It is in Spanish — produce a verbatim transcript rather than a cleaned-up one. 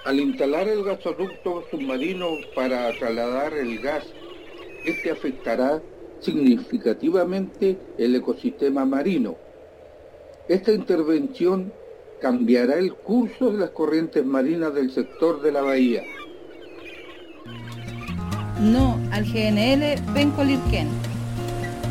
Al instalar el gasoducto submarino para trasladar el gas, este afectará significativamente el ecosistema marino. Esta intervención cambiará el curso de las corrientes marinas del sector de la bahía. No al G N L Penco Lirquén.